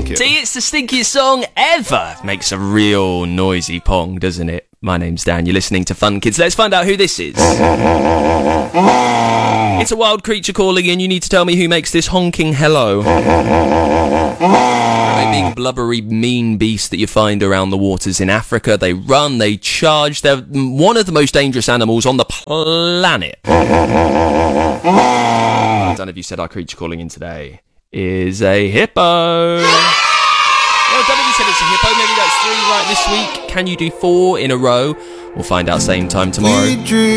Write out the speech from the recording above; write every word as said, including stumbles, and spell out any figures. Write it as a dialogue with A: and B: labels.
A: like it.
B: See, it's the stinkiest song ever. Makes a real noisy pong, doesn't it? My name's Dan, you're listening to Fun Kids. Let's find out who this is. It's a wild creature calling in. You need to tell me who makes this honking hello. A big, blubbery, mean beast that you find around the waters in Africa. They run, they charge. They're one of the most dangerous animals on the planet. I don't know if you said our creature calling in today is a hippo. Well, I don't know if you said it's a hippo. Maybe that's three right this week. Can you do four in a row? We'll find out same time tomorrow.